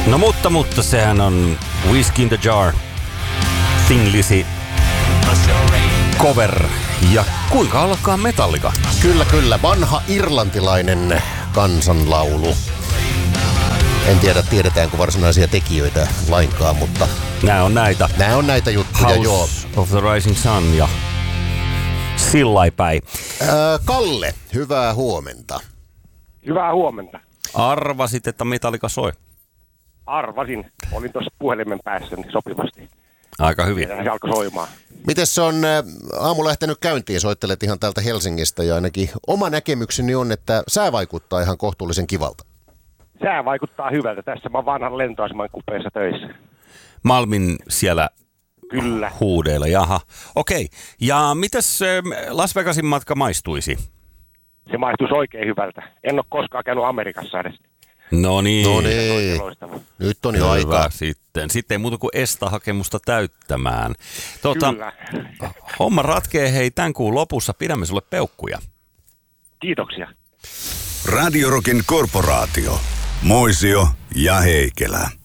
No mutta sehän on Whiskey in the Jar, Thinglisi cover. Ja kuinka ollakaan Metallica? Kyllä, vanha irlantilainen kansanlaulu. En tiedä, tiedetäänkö varsinaisia tekijöitä lainkaan, mutta Nämä on näitä juttuja, House joo. of the Rising Sun ja sillaipäin. Kalle, hyvää huomenta. Hyvää huomenta. Arvasit, että Metallica soi. Arvasin. Olin tuossa puhelimen päässä niin sopivasti. Aika hyvin. Ja se alkoi soimaan. Miten se on aamu lähtenyt käyntiin? Soittelet ihan täältä Helsingistä ja ainakin oma näkemykseni on, että sää vaikuttaa ihan kohtuullisen kivalta. Sää vaikuttaa hyvältä. Tässä mä oon vanhan lentoaseman kupeessa töissä. Malmin siellä Kyllä. huudeilla, jaha. Okei, ja mitäs Las Vegasin matka maistuisi? Se maistuisi oikein hyvältä. En ole koskaan käynyt Amerikassa edes. No niin. Loistava. Nyt on jo Hyvä aikaa. Sitten ei muuta kuin ESTA-hakemusta täyttämään. Kyllä. Homma ratkee hei tämän kuun lopussa. Pidämme sulle peukkuja. Kiitoksia. Radio Rockin korporaatio. Moisio ja Heikelä.